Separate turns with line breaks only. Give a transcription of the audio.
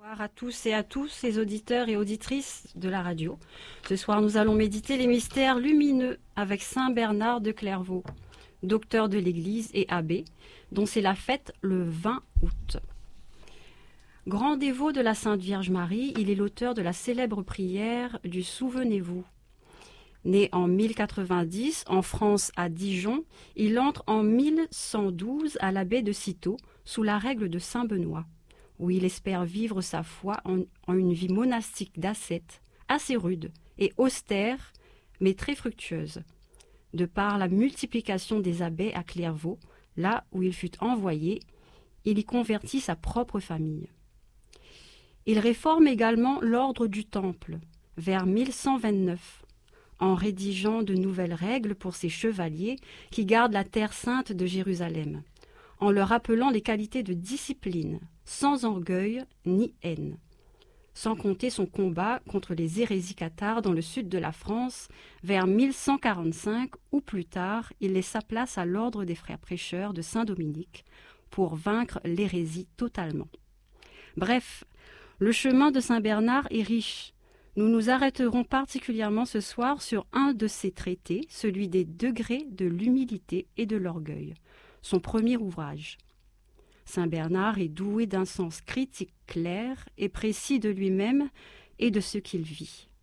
Bonsoir à tous et à tous, les auditeurs et auditrices de la radio. Ce soir, nous allons méditer les mystères lumineux avec Saint Bernard de Clairvaux, docteur de l'Église et abbé, dont c'est la fête le 20 août. Grand dévot de la Sainte Vierge Marie, il est l'auteur de la célèbre prière du Souvenez-vous. Né en 1090 en France à Dijon, il entre en 1112 à l'abbaye de Cîteaux sous la règle de Saint Benoît, où il espère vivre sa foi en une vie monastique d'ascète, assez rude et austère, mais très fructueuse. De par la multiplication des abbés à Clairvaux, là où il fut envoyé, il y convertit sa propre famille. Il réforme également l'ordre du Temple, vers 1129, en rédigeant de nouvelles règles pour ses chevaliers qui gardent la terre sainte de Jérusalem, en leur rappelant les qualités de discipline, sans orgueil ni haine. Sans compter son combat contre les hérésies cathares dans le sud de la France, vers 1145 ou plus tard, il laissa place à l'ordre des frères prêcheurs de Saint-Dominique pour vaincre l'hérésie totalement. Bref, le chemin de Saint-Bernard est riche. Nous nous arrêterons particulièrement ce soir sur un de ses traités, celui des degrés de l'humilité et de l'orgueil, son premier ouvrage. Saint Bernard est doué d'un sens critique clair et précis de lui-même et de ce qu'il vit.